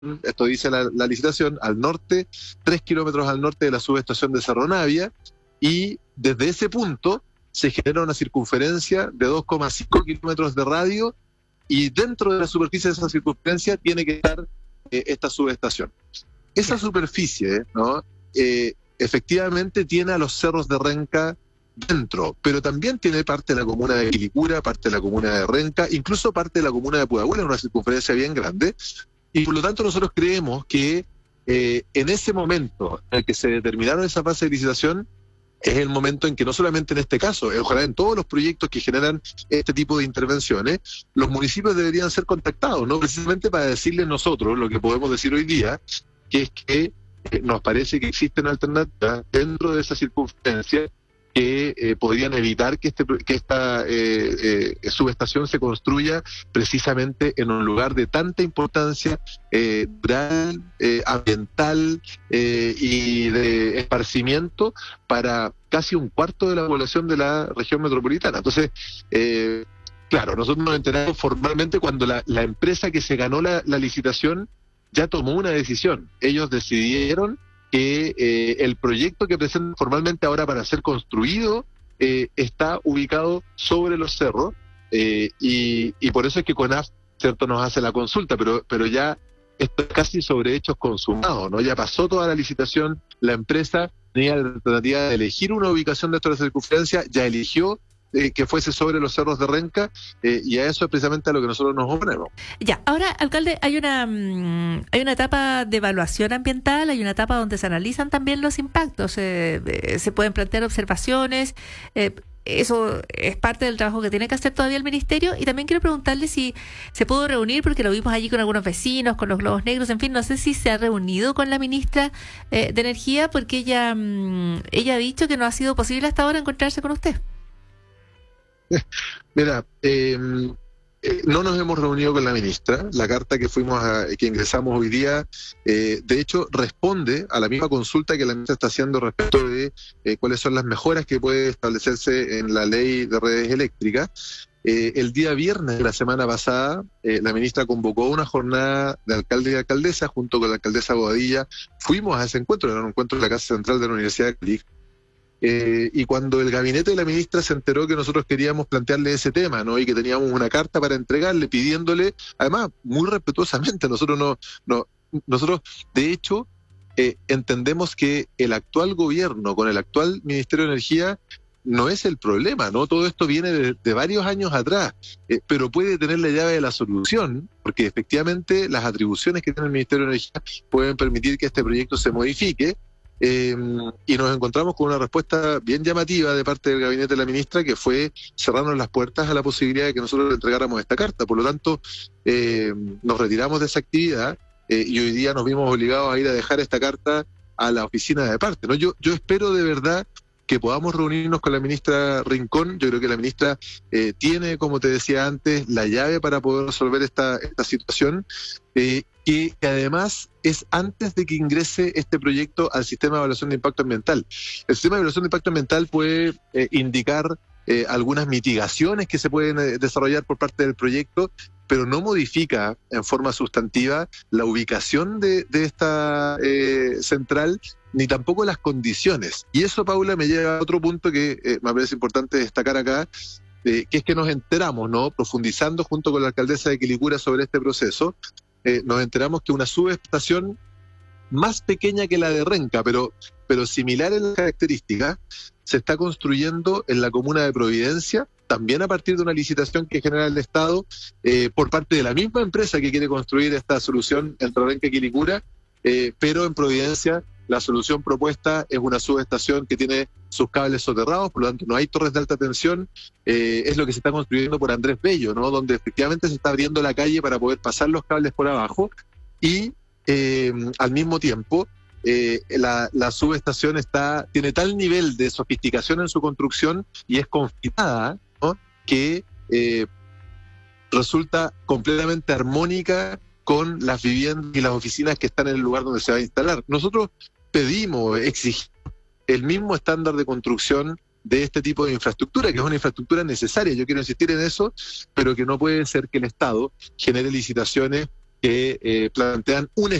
esto dice la licitación, al norte, 3 kilómetros al norte de la subestación de Cerro Navia, y desde ese punto se genera una circunferencia de 2,5 kilómetros de radio, y dentro de la superficie de esa circunferencia tiene que estar esta subestación. Esa superficie, ¿no? Efectivamente tiene a los cerros de Renca dentro, pero también tiene parte de la comuna de Quilicura, parte de la comuna de Renca, incluso parte de la comuna de Pudahuel, en una circunferencia bien grande, y por lo tanto nosotros creemos que en ese momento en el que se determinaron esa fase de licitación, es el momento en que no solamente en este caso, ojalá en todos los proyectos que generan este tipo de intervenciones, los municipios deberían ser contactados, ¿no? Precisamente para decirles nosotros lo que podemos decir hoy día, que es que nos parece que existen alternativas dentro de esa circunferencia que podrían evitar que esta subestación se construya precisamente en un lugar de tanta importancia rural, ambiental y de esparcimiento para casi un cuarto de la población de la región metropolitana. Entonces, claro, nosotros nos enteramos formalmente cuando la empresa que se ganó la licitación ya tomó una decisión. Ellos decidieron que el proyecto que presentan formalmente ahora para ser construido está ubicado sobre los cerros, y por eso es que CONAF, cierto, nos hace la consulta, pero ya esto es casi sobre hechos consumados, ¿no? Ya pasó toda la licitación, la empresa tenía la alternativa de elegir una ubicación dentro de la circunferencia, ya eligió que fuese sobre los cerros de Renca, y a eso es precisamente a lo que nosotros nos oponemos. Ya, ahora, alcalde, hay una etapa de evaluación ambiental, hay una etapa donde se analizan también los impactos, se pueden plantear observaciones, eso es parte del trabajo que tiene que hacer todavía el ministerio. Y también quiero preguntarle si se pudo reunir, porque lo vimos allí con algunos vecinos, con los globos negros, en fin, no sé si se ha reunido con la ministra de Energía, porque ella ha dicho que no ha sido posible hasta ahora encontrarse con usted. Mira, no nos hemos reunido con la ministra. La carta que ingresamos hoy día, de hecho, responde a la misma consulta que la ministra está haciendo respecto de cuáles son las mejoras que puede establecerse en la ley de redes eléctricas. El día viernes de la semana pasada, la ministra convocó una jornada de alcalde y alcaldesa junto con la alcaldesa Bobadilla. Fuimos a ese encuentro, era un encuentro en la Casa Central de la Universidad de Cali. Y cuando el gabinete de la ministra se enteró que nosotros queríamos plantearle ese tema, ¿no? Y que teníamos una carta para entregarle, pidiéndole, además, muy respetuosamente, nosotros de hecho, entendemos que el actual gobierno, con el actual Ministerio de Energía, no es el problema, ¿no? Todo esto viene de varios años atrás, pero puede tener la llave de la solución, porque efectivamente las atribuciones que tiene el Ministerio de Energía pueden permitir que este proyecto se modifique. Y nos encontramos con una respuesta bien llamativa de parte del gabinete de la ministra, que fue cerrarnos las puertas a la posibilidad de que nosotros le entregáramos esta carta. Por lo tanto, nos retiramos de esa actividad, y hoy día nos vimos obligados a ir a dejar esta carta a la oficina de parte, ¿no? Yo espero de verdad que podamos reunirnos con la ministra Rincón. Yo creo que la ministra tiene, como te decía antes, la llave para poder resolver esta situación, que además es antes de que ingrese este proyecto al sistema de evaluación de impacto ambiental. El sistema de evaluación de impacto ambiental puede indicar algunas mitigaciones que se pueden desarrollar por parte del proyecto, pero no modifica en forma sustantiva la ubicación de esta central, ni tampoco las condiciones. Y eso, Paula, me lleva a otro punto que me parece importante destacar acá, que es que nos enteramos, ¿no? Profundizando junto con la alcaldesa de Quilicura sobre este proceso, nos enteramos que una subestación más pequeña que la de Renca, pero similar en las características, se está construyendo en la comuna de Providencia, también a partir de una licitación que genera el Estado, por parte de la misma empresa que quiere construir esta solución entre Renca y Quilicura, pero en Providencia la solución propuesta es una subestación que tiene sus cables soterrados, por lo tanto no hay torres de alta tensión. Es lo que se está construyendo por Andrés Bello, ¿no? Donde efectivamente se está abriendo la calle para poder pasar los cables por abajo, y al mismo tiempo la subestación tiene tal nivel de sofisticación en su construcción y es confinada, ¿no? Que resulta completamente armónica con las viviendas y las oficinas que están en el lugar donde se va a instalar. Nosotros exigimos el mismo estándar de construcción de este tipo de infraestructura, que es una infraestructura necesaria, yo quiero insistir en eso, pero que no puede ser que el Estado genere licitaciones que plantean un